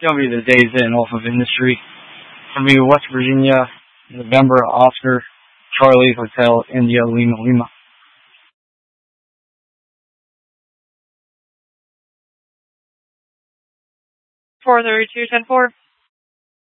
W, the Days In, off of Industry. For me, West Virginia, November, Oscar, Charlie, Hotel, India, Lima, Lima. 432-10-4.